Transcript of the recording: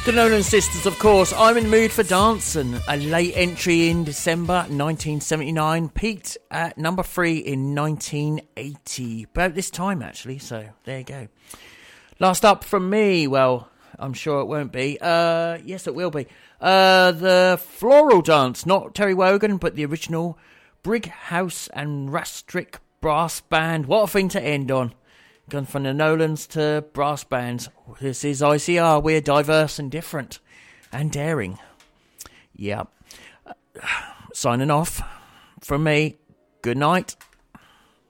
The Nolan Sisters, of course. I'm in the mood for dancing. A late entry in December 1979, peaked at number 3 in 1980. About this time, actually, so there you go. Last up from me, well, I'm sure it won't be. Yes, it will be. The Floral Dance, not Terry Wogan, but the original Brighouse and Rastrick Brass Band. What a thing to end on. Gone from the Nolans to brass bands. This is ICR. We're diverse and different and daring. Yeah. Signing off from me. Good night.